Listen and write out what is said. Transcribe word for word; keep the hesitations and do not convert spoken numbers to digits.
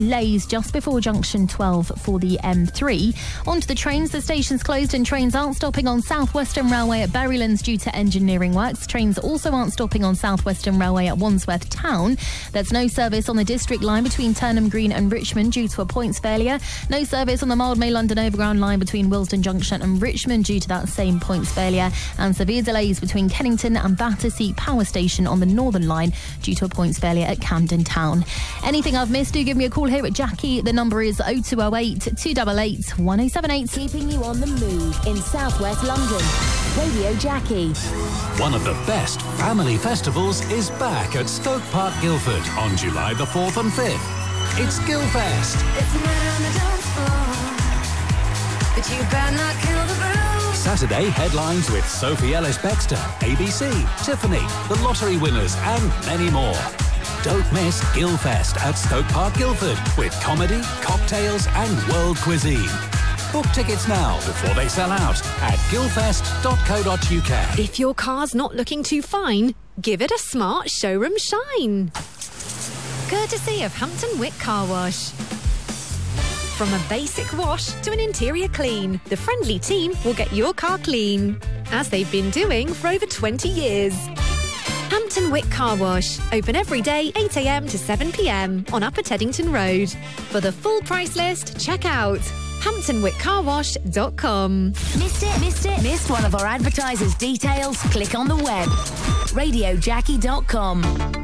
Delays just before junction twelve for the M three. Onto the trains, the station's closed and trains aren't stopping on South Western Railway at Berrylands due to engineering works. Trains also aren't stopping on South Western Railway at Wandsworth Town. There's no service on the District line between Turnham Green and Richmond due to a points failure. No service on the Mildmay London Overground line between Willesden Junction and Richmond due to that same points failure. And severe delays between Kennington and Battersea Power Station on the Northern line due to a points failure at Camden Town. Anything I've missed, do give me a call here at Jackie. The number is oh two oh eight, two eight eight, one oh seven eight. Keeping you on the move in southwest London. Radio Jackie. One of the best family festivals is back at Stoke Park, Guildford on July the fourth and fifth. It's Guildfest. It's a night on the dance floor, but you better not kill the groove. Saturday headlines with Sophie Ellis-Bextor, A B C, Tiffany, the Lottery Winners and many more. Don't miss Guildfest at Stoke Park, Guildford, with comedy, cocktails and world cuisine. Book tickets now before they sell out at guildfest dot co dot uk. If your car's not looking too fine, give it a smart showroom shine. Courtesy of Hampton Wick Car Wash. From a basic wash to an interior clean, the friendly team will get your car clean, as they've been doing for over twenty years. Hampton Wick Car Wash. Open every day eight a m to seven p m on Upper Teddington Road. For the full price list, check out hampton wick car wash dot com. Missed it? Missed it? Missed one of our advertisers' details? Click on the web. radio jackie dot com.